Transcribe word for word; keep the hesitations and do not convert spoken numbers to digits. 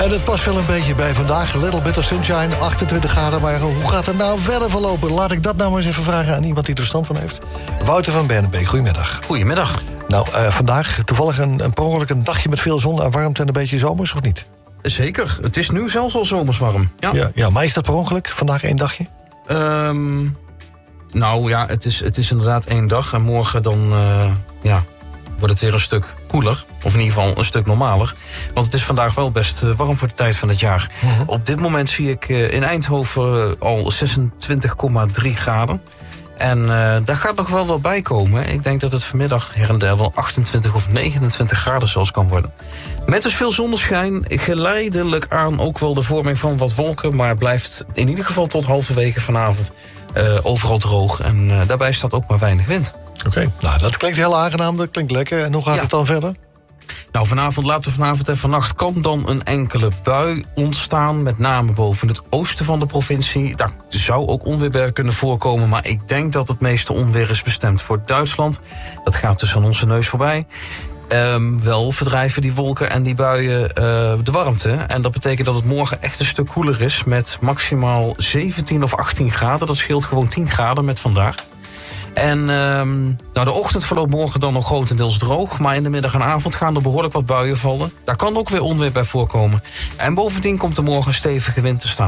En het past wel een beetje bij vandaag. A little bit of sunshine, achtentwintig graden. Maar hoe gaat het nou verder verlopen? Laat ik dat nou maar eens even vragen aan iemand die er stand van heeft. Wouter van Bernenbeek, goedemiddag. Goedemiddag. Nou, uh, vandaag toevallig een, een per ongeluk een dagje met veel zon en warmte en een beetje zomers, of niet? Zeker. Het is nu zelfs al zomers warm. Ja, ja, ja maar is dat per ongeluk? Vandaag één dagje? Um, nou ja, het is, het is inderdaad één dag. En morgen dan uh, ja, wordt het weer een stuk koeler. Of in ieder geval een stuk normaler. Want het is vandaag wel best uh, warm voor de tijd van het jaar. Uh-huh. Op dit moment zie ik uh, in Eindhoven uh, al zesentwintig komma drie graden. En uh, daar gaat nog wel wat bij komen. Ik denk dat het vanmiddag her en der wel achtentwintig of negenentwintig graden zelfs kan worden. Met dus veel zonneschijn, geleidelijk aan ook wel de vorming van wat wolken. Maar het blijft in ieder geval tot halverwege vanavond uh, overal droog. En uh, daarbij staat ook maar weinig wind. Oké, okay. Nou dat klinkt heel aangenaam, dat klinkt lekker. En hoe gaat ja. het dan verder? Nou, vanavond, later vanavond en vannacht kan dan een enkele bui ontstaan. Met name boven het oosten van de provincie. Daar zou ook onweer kunnen voorkomen. Maar ik denk dat het meeste onweer is bestemd voor Duitsland. Dat gaat dus aan onze neus voorbij. Um, wel verdrijven die wolken en die buien uh, de warmte. En dat betekent dat het morgen echt een stuk koeler is. Met maximaal zeventien of achttien graden. Dat scheelt gewoon tien graden met vandaag. En um, nou, de ochtend verloopt morgen dan nog grotendeels droog. Maar in de middag en avond gaan er behoorlijk wat buien vallen. Daar kan ook weer onweer bij voorkomen. En bovendien komt er morgen een stevige wind te staan.